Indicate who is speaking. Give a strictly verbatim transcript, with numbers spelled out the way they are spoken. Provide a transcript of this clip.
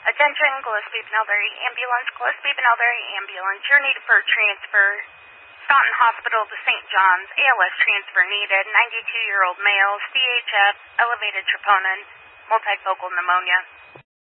Speaker 1: Attention, Gillespie Penelbury Ambulance, Gillespie Penelbury Ambulance. You're needed for transfer. Staunton Hospital to Saint John's. A L S transfer needed. ninety-two-year-old male. C H F, elevated troponin, multifocal pneumonia.